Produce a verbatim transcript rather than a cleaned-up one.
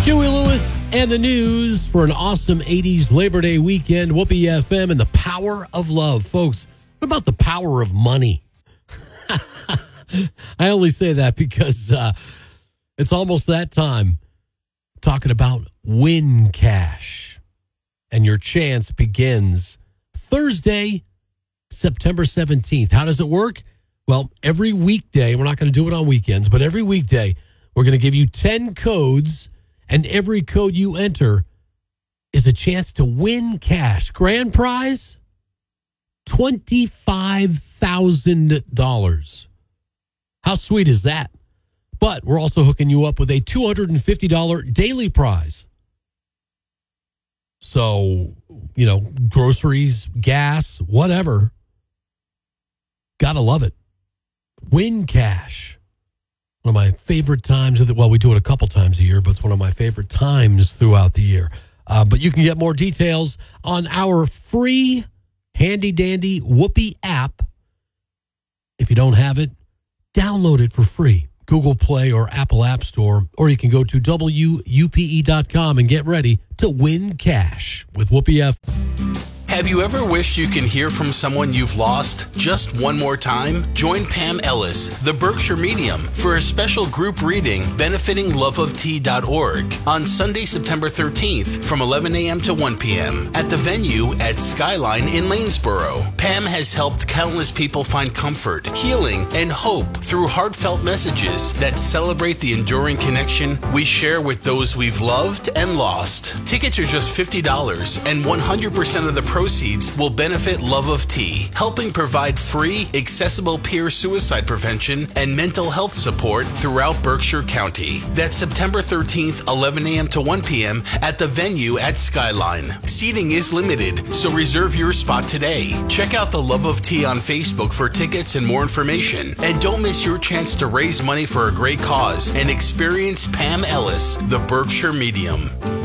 Huey Lewis and the News for an awesome eighties Labor Day weekend. Whoopee F M and the power of love. Folks, what about the power of money? I only say that because uh, it's almost that time talking about Win Cash. And your chance begins Thursday, September seventeenth. How does it work? Well, every weekday, we're not going to do it on weekends, but every weekday, we're going to give you ten codes, and every code you enter is a chance to win cash. Grand prize, twenty-five thousand dollars. How sweet is that? But we're also hooking you up with a two hundred fifty dollars daily prize. So, you know, groceries, gas, whatever. Gotta love it. Win Cash. One of my favorite times of the, well, we do it a couple times a year, but it's one of my favorite times throughout the year. Uh, but you can get more details on our free handy dandy Whoopee app. If you don't have it, download it for free. Google Play or Apple App Store, or you can go to W U P E dot com and get ready to win cash with Whoopee F. Have you ever wished you can hear from someone you've lost just one more time? Join Pam Ellis, the Berkshire Medium, for a special group reading benefiting love of tea dot org on Sunday, September thirteenth from eleven a.m. to one p.m. at the venue at Skyline in Lanesboro. Pam has helped countless people find comfort, healing, and hope through heartfelt messages that celebrate the enduring connection we share with those we've loved and lost. Tickets are just fifty dollars, and one hundred percent of the proceeds will benefit Love of Tea, helping provide free, accessible peer suicide prevention and mental health support throughout Berkshire County. That's September thirteenth, eleven a.m. to one p.m. at the venue at Skyline. Seating is limited, so reserve your spot today. Check out the Love of Tea on Facebook for tickets and more information. And don't miss your chance to raise money for a great cause and experience Pam Ellis, the Berkshire Medium.